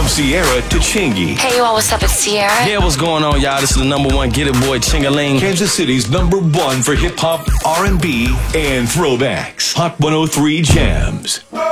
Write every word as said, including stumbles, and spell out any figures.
From Sierra to Chingy. Hey, you all, what's up? It's Sierra. Yeah, what's going on, y'all? This is the number one Get It Boy, Chingaling. Kansas City's number one for hip hop, R and B, and throwbacks. Hot one oh three Jams.